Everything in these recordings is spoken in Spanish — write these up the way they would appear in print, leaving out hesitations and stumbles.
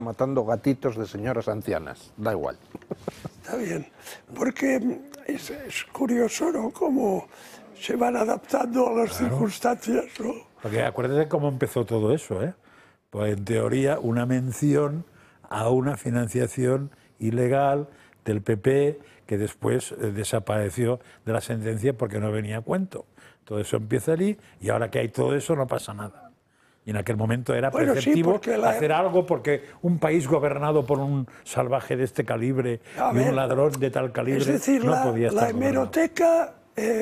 matando gatitos de señoras ancianas, da igual. Está bien, porque es curioso, ¿no?, cómo se van adaptando a las circunstancias, ¿no? Porque acuérdate cómo empezó todo eso, ¿eh? Pues en teoría una mención a una financiación ilegal del PP que después desapareció de la sentencia porque no venía a cuento. Todo eso empieza allí y ahora que hay todo eso no pasa nada. Y en aquel momento era preceptivo hacer algo porque un país gobernado por un salvaje de este calibre y un ladrón de tal calibre es decir, no podía estar la hemeroteca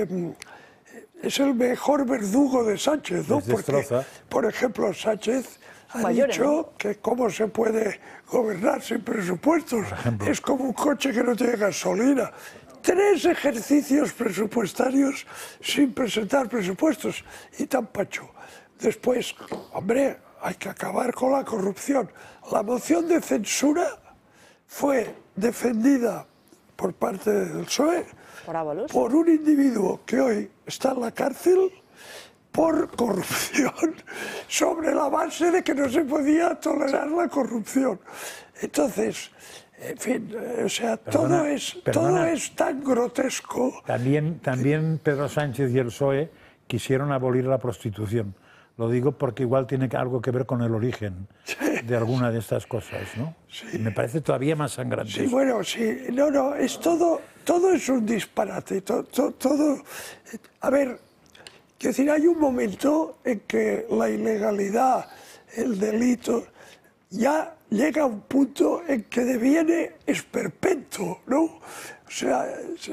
es el mejor verdugo de Sánchez, ¿no? Porque, por ejemplo, Sánchez ha dicho que cómo se puede gobernar sin presupuestos. Es como un coche que no tiene gasolina. 3 ejercicios presupuestarios sin presentar presupuestos y tan pacho. Después, hombre, hay que acabar con la corrupción. La moción de censura fue defendida por parte del PSOE por un individuo que hoy está en la cárcel por corrupción, sobre la base de que no se podía tolerar la corrupción. Entonces, en fin, o sea, todo es tan grotesco. También Pedro Sánchez y el PSOE quisieron abolir la prostitución. Lo digo porque igual tiene algo que ver con el origen de alguna de estas cosas, ¿no? Sí. Me parece todavía más sangrante. Sí, bueno, sí. No, es todo es un disparate. Todo. A ver, quiero decir, hay un momento en que la ilegalidad, el delito, ya llega a un punto en que deviene esperpento, ¿no? O sea,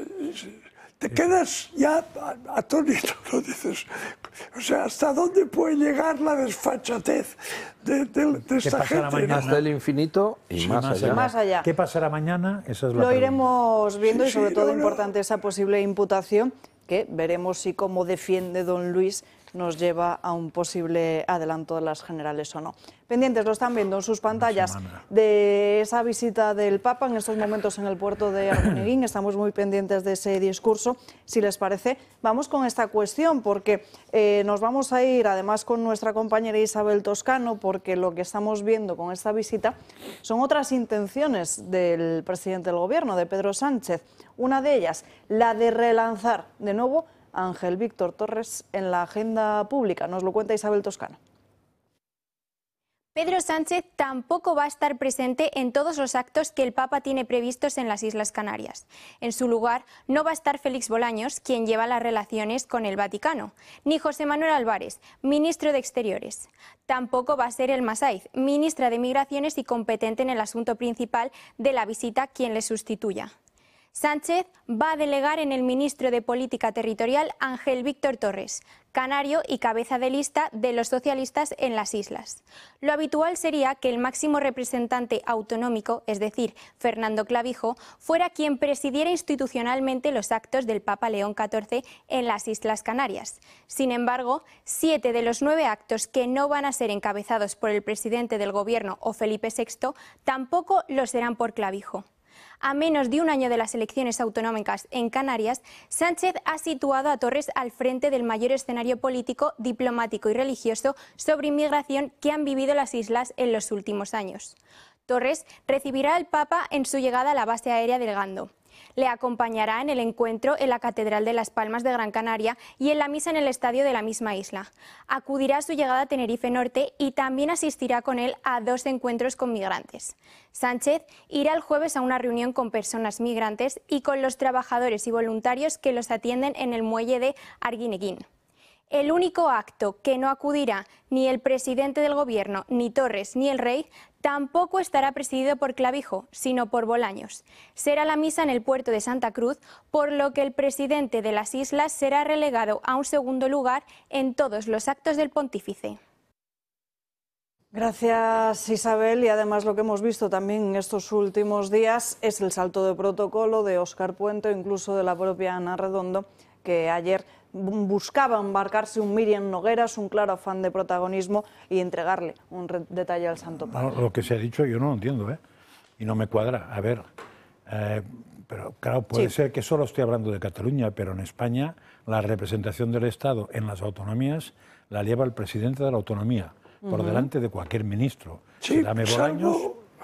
te quedas ya atónito, ¿no? Dices, o sea, ¿hasta dónde puede llegar la desfachatez de esta gente? Hasta el infinito y más allá. ¿Qué pasará mañana? Esa es la Lo iremos viendo y sobre todo importante esa posible imputación que veremos si como defiende don Luis nos lleva a un posible adelanto de las generales o no. Pendientes, lo están viendo en sus pantallas, de esa visita del Papa en estos momentos en el puerto de Arguineguín. Estamos muy pendientes de ese discurso. Si les parece, vamos con esta cuestión, porque nos vamos a ir además con nuestra compañera Isabel Toscano, porque lo que estamos viendo con esta visita son otras intenciones del presidente del Gobierno, de Pedro Sánchez. Una de ellas, la de relanzar de nuevo a Ángel Víctor Torres en la agenda pública. Nos lo cuenta Isabel Toscano. Pedro Sánchez tampoco va a estar presente en todos los actos que el Papa tiene previstos en las Islas Canarias. En su lugar no va a estar Félix Bolaños, quien lleva las relaciones con el Vaticano, ni José Manuel Álvarez, ministro de Exteriores. Tampoco va a ser Elma Saiz, ministra de Migraciones y competente en el asunto principal de la visita, quien le sustituya. Sánchez va a delegar en el ministro de Política Territorial Ángel Víctor Torres, canario y cabeza de lista de los socialistas en las islas. Lo habitual sería que el máximo representante autonómico, es decir, Fernando Clavijo, fuera quien presidiera institucionalmente los actos del Papa León XIV en las Islas Canarias. Sin embargo, 7 de los 9 actos que no van a ser encabezados por el presidente del Gobierno o Felipe VI tampoco lo serán por Clavijo. A menos de un año de las elecciones autonómicas en Canarias, Sánchez ha situado a Torres al frente del mayor escenario político, diplomático y religioso sobre inmigración que han vivido las islas en los últimos años. Torres recibirá al Papa en su llegada a la base aérea del Gando. Le acompañará en el encuentro en la Catedral de Las Palmas de Gran Canaria y en la misa en el estadio de la misma isla. Acudirá a su llegada a Tenerife Norte y también asistirá con él a 2 encuentros con migrantes. Sánchez irá el jueves a una reunión con personas migrantes y con los trabajadores y voluntarios que los atienden en el muelle de Arguineguín. El único acto que no acudirá ni el presidente del Gobierno, ni Torres, ni el rey, tampoco estará presidido por Clavijo, sino por Bolaños. Será la misa en el puerto de Santa Cruz, por lo que el presidente de las islas será relegado a un segundo lugar en todos los actos del pontífice. Gracias, Isabel. Y además lo que hemos visto también en estos últimos días es el salto de protocolo de Óscar Puente, incluso de la propia Ana Redondo, que ayer buscaba embarcarse un Míriam Nogueras, un claro afán de protagonismo y entregarle un detalle al Santo Padre. No, lo que se ha dicho yo no lo entiendo, ¿eh? Y no me cuadra. A ver, pero claro, puede ser que solo estoy hablando de Cataluña, pero en España la representación del Estado en las autonomías la lleva el presidente de la autonomía, por delante de cualquier ministro. Sí, Dame Bolaños